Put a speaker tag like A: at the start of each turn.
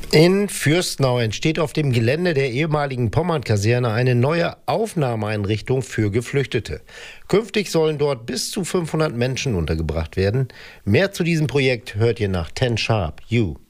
A: In Fürstenau entsteht auf dem Gelände der ehemaligen Pommern-Kaserne eine neue Aufnahmeeinrichtung für Geflüchtete. Künftig sollen dort bis zu 500 Menschen untergebracht werden. Mehr zu diesem Projekt hört ihr nach 10 Sharp You.